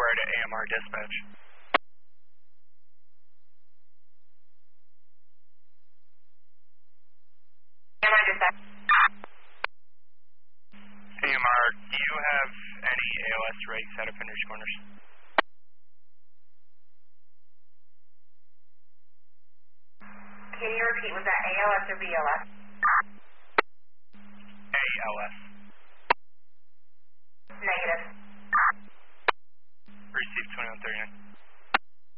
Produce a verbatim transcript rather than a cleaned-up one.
Boulevard at A M R Dispatch. A M R Dispatch. A M R, do you have any A O S rigs out of Finders Corners? Can you repeat, was that A L S or B L S?